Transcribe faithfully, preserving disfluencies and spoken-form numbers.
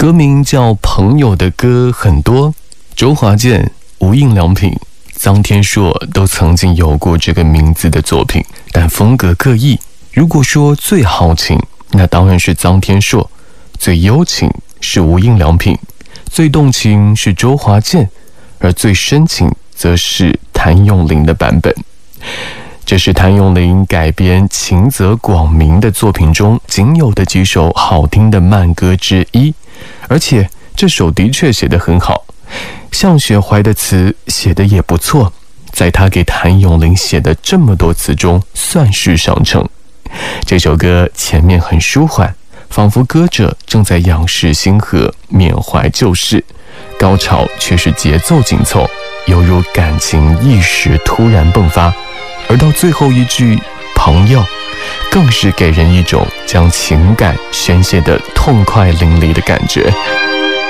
歌名叫《朋友》的歌很多，周华健、无印良品、臧天朔都曾经有过这个名字的作品，但风格各异。如果说最豪情，那当然是臧天朔；最幽情是无印良品；最动情是周华健，而最深情则是谭咏麟的版本。这是谭咏麟改编秦泽广明的作品中仅有的几首好听的慢歌之一，而且这首的确写得很好。向雪怀的词写得也不错，在他给谭咏麟写的这么多词中算是上乘。这首歌前面很舒缓，仿佛歌者正在仰视星河，缅怀旧事，高潮却是节奏紧凑，犹如感情一时突然迸发。而到最后一句朋友，更是给人一种将情感宣泄得痛快淋漓的感觉。